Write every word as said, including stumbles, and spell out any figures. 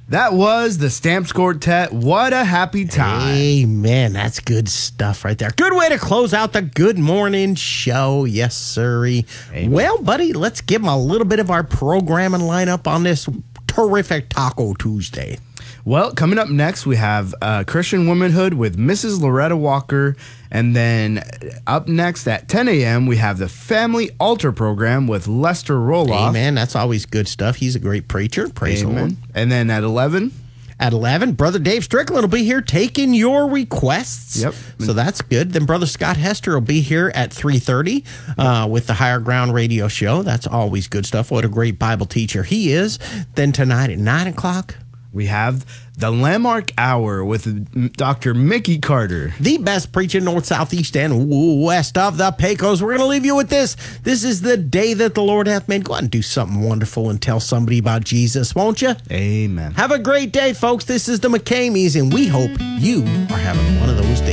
That was the Stamps Quartet. What a happy time. Amen. That's good stuff right there. Good way to close out the Good Morning Show. Yes, sirree. Amen. Well, buddy, let's give them a little bit of our programming lineup on this terrific Taco Tuesday. Well, coming up next, we have uh, Christian Womanhood with Missus Loretta Walker. And then up next at ten a.m., we have the Family Altar Program with Lester Roloff. Amen. That's always good stuff. He's a great preacher. Praise the Lord. And then at eleven... At eleven, Brother Dave Strickland will be here taking your requests. Yep. So that's good. Then Brother Scott Hester will be here at three thirty uh, with the Higher Ground Radio Show. That's always good stuff. What a great Bible teacher he is. Then tonight at nine o'clock, we have the Landmark Hour with Doctor Mickey Carter. The best preacher north, south, east, and west of the Pecos. We're going to leave you with this. This is the day that the Lord hath made. Go out and do something wonderful and tell somebody about Jesus, won't you? Amen. Have a great day, folks. This is the McCameys, and we hope you are having one of those days.